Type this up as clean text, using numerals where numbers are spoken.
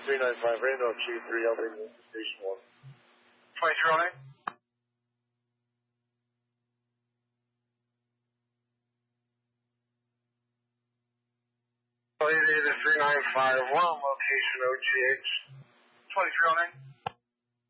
395 Randolph Q3, Albany, Station 1. 2309. It is 395, we're on location OGH. 2309.